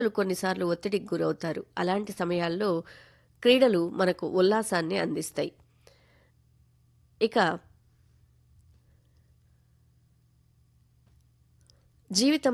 కొన్నిసార్లు ఒత్తిడికి గురవుతారు. అలాంటి సమయాల్లో క్రీడలు మనకు ఉల్లాసాన్ని అందిస్తాయి. ఇక జీవితం